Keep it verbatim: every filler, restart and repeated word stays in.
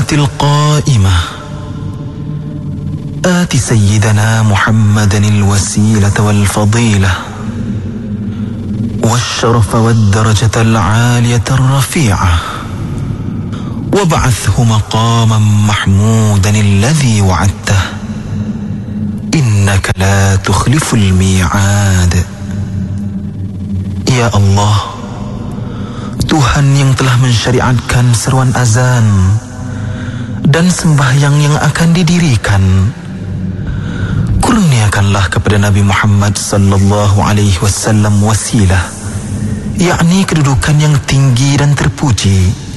القائمة آت سيدنا محمدا الوسيلة والفضيلة والشرف والدرجة العالية الرفيعة وابعثه مقاما محمودا الذي وعدته إنك لا تخلف الميعاد. Ya Allah, Tuhan yang telah mensyariatkan seruan azan dan sembahyang yang akan didirikan, kurniakanlah kepada Nabi Muhammad sallallahu alaihi wasallam wasilah, yakni kedudukan yang tinggi dan terpuji,